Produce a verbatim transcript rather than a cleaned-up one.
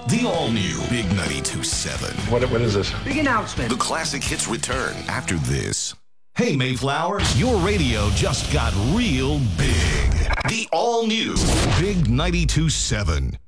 The all-new Big ninety-two point seven. What, what is this? Big announcement. The classic hits return after this. Hey, Mayflower, your radio just got real big. The all-new Big ninety-two point seven.